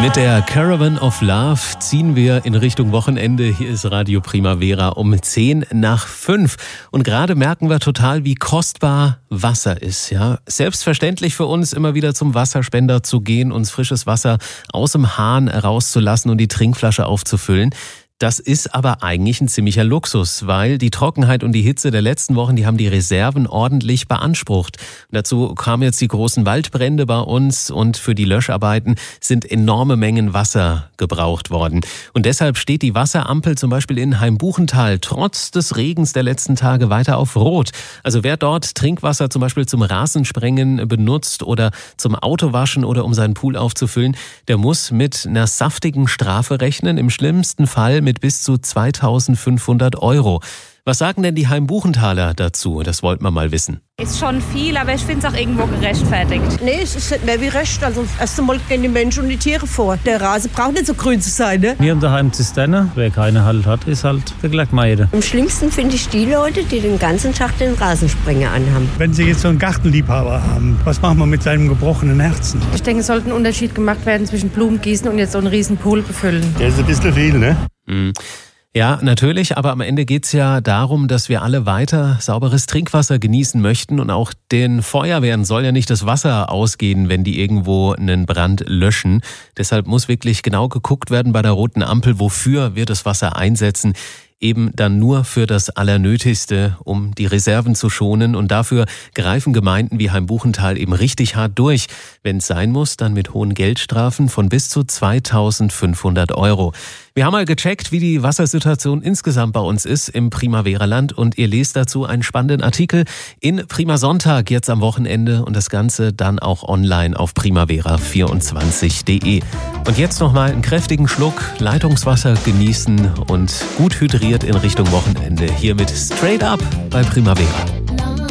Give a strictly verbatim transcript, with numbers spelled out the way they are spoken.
Mit der Caravan of Love ziehen wir in Richtung Wochenende. Hier ist Radio Primavera um zehn nach fünf. Und gerade merken wir total, wie kostbar Wasser ist. Ja, selbstverständlich für uns, immer wieder zum Wasserspender zu gehen, uns frisches Wasser aus dem Hahn rauszulassen und die Trinkflasche aufzufüllen. Das ist aber eigentlich ein ziemlicher Luxus, weil die Trockenheit und die Hitze der letzten Wochen, die haben die Reserven ordentlich beansprucht. Und dazu kamen jetzt die großen Waldbrände bei uns und für die Löscharbeiten sind enorme Mengen Wasser gebraucht worden. Und deshalb steht die Wasserampel zum Beispiel in Heimbuchental trotz des Regens der letzten Tage weiter auf Rot. Also wer dort Trinkwasser zum Beispiel zum Rasensprengen benutzt oder zum Autowaschen oder um seinen Pool aufzufüllen, der muss mit einer saftigen Strafe rechnen, im schlimmsten Fall mit bis zu zweitausendfünfhundert Euro. Was sagen denn die Heimbuchentaler dazu? Das wollten wir mal wissen. Ist schon viel, aber ich finde es auch irgendwo gerechtfertigt. Nee, es ist nicht mehr wie recht. Also erst einmal gehen die Menschen und die Tiere vor. Der Rasen braucht nicht so grün zu sein, ne? Wir haben daheim Zisterne. Wer keine halt hat, ist halt der Gleckmeide. Am schlimmsten finde ich die Leute, die den ganzen Tag den Rasensprenger anhaben. Wenn Sie jetzt so einen Gartenliebhaber haben, was machen wir mit seinem gebrochenen Herzen? Ich denke, es sollte ein Unterschied gemacht werden zwischen Blumengießen und jetzt so einen riesen Pool befüllen. Der ist ein bisschen viel, ne? Mhm. Ja, natürlich, aber am Ende geht's ja darum, dass wir alle weiter sauberes Trinkwasser genießen möchten und auch den Feuerwehren soll ja nicht das Wasser ausgehen, wenn die irgendwo einen Brand löschen. Deshalb muss wirklich genau geguckt werden bei der roten Ampel, wofür wir das Wasser einsetzen. Eben dann nur für das Allernötigste, um die Reserven zu schonen. Und dafür greifen Gemeinden wie Heimbuchental eben richtig hart durch. Wenn es sein muss, dann mit hohen Geldstrafen von bis zu zweitausendfünfhundert Euro. Wir haben mal gecheckt, wie die Wassersituation insgesamt bei uns ist im Primavera-Land. Und ihr lest dazu einen spannenden Artikel in Prima Sonntag jetzt am Wochenende. Und das Ganze dann auch online auf primavera vierundzwanzig punkt de. Und jetzt nochmal einen kräftigen Schluck Leitungswasser genießen und gut hydriert in Richtung Wochenende. Hier mit Straight Up bei Primavera.